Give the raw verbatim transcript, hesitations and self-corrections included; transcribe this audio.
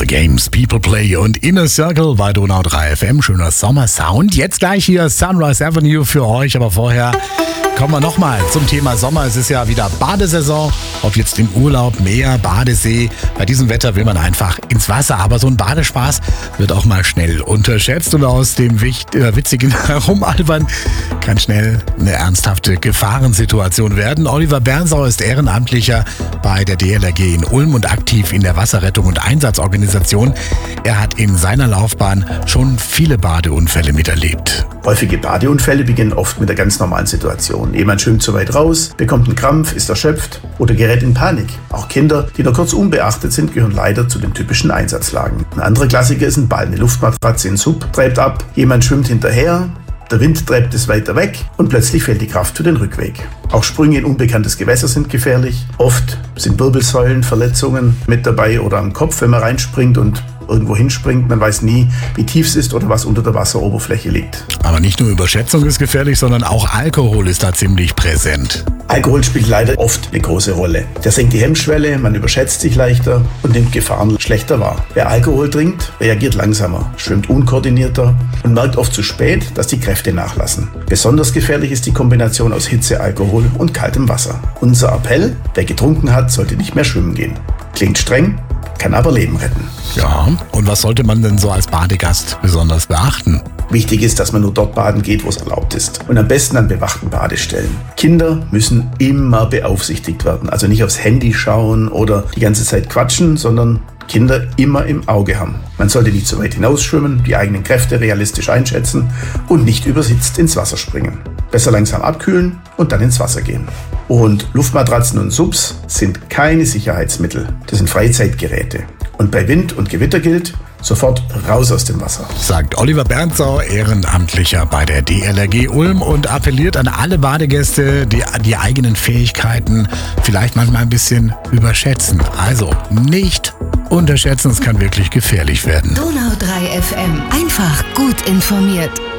Games, People Play und Inner Circle bei Donau drei F M. Schöner Sommersound. Jetzt gleich hier Sunrise Avenue für euch, aber vorher kommen wir nochmal zum Thema Sommer. Es ist ja wieder Badesaison, ob jetzt im Urlaub, Meer, Badesee. Bei diesem Wetter will man einfach ins Wasser, aber so ein Badespaß wird auch mal schnell unterschätzt und aus dem witzigen Herumalbern kann schnell eine ernsthafte Gefahrensituation werden. Oliver Bernsauer ist Ehrenamtlicher bei der D L R G in Ulm und aktiv in der Wasserrettung und Einsatzorganisation. Er hat in seiner Laufbahn schon viele Badeunfälle miterlebt. Häufige Badeunfälle beginnen oft mit einer ganz normalen Situation. Jemand schwimmt zu weit raus, bekommt einen Krampf, ist erschöpft oder gerät in Panik. Auch Kinder, die nur kurz unbeachtet sind, gehören leider zu den typischen Einsatzlagen. Ein anderer Klassiker ist ein Ball. Eine Luftmatratze in Sub treibt ab, jemand schwimmt hinterher, der Wind treibt es weiter weg und plötzlich fehlt die Kraft für den Rückweg. Auch Sprünge in unbekanntes Gewässer sind gefährlich. Oft sind Wirbelsäulenverletzungen mit dabei oder am Kopf, wenn man reinspringt und irgendwo hinspringt. Man weiß nie, wie tief es ist oder was unter der Wasseroberfläche liegt. Aber nicht nur Überschätzung ist gefährlich, sondern auch Alkohol ist da ziemlich präsent. Alkohol spielt leider oft eine große Rolle. Der senkt die Hemmschwelle, man überschätzt sich leichter und nimmt Gefahren schlechter wahr. Wer Alkohol trinkt, reagiert langsamer, schwimmt unkoordinierter und merkt oft zu spät, dass die Kräfte nachlassen. Besonders gefährlich ist die Kombination aus Hitze, Alkohol und kaltem Wasser. Unser Appell: Wer getrunken hat, sollte nicht mehr schwimmen gehen. Klingt streng, kann aber Leben retten. Ja, und was sollte man denn so als Badegast besonders beachten? Wichtig ist, dass man nur dort baden geht, wo es erlaubt ist. Und am besten an bewachten Badestellen. Kinder müssen immer beaufsichtigt werden. Also nicht aufs Handy schauen oder die ganze Zeit quatschen, sondern Kinder immer im Auge haben. Man sollte nicht zu weit hinausschwimmen, die eigenen Kräfte realistisch einschätzen und nicht übersitzt ins Wasser springen. Besser langsam abkühlen und dann ins Wasser gehen. Und Luftmatratzen und Subs sind keine Sicherheitsmittel. Das sind Freizeitgeräte. Und bei Wind und Gewitter gilt: sofort raus aus dem Wasser. Sagt Oliver Bernsauer, Ehrenamtlicher bei der D L R G Ulm und appelliert an alle Badegäste, die die eigenen Fähigkeiten vielleicht manchmal ein bisschen überschätzen. Also nicht unterschätzen, es kann wirklich gefährlich werden. Donau drei F M. Einfach gut informiert.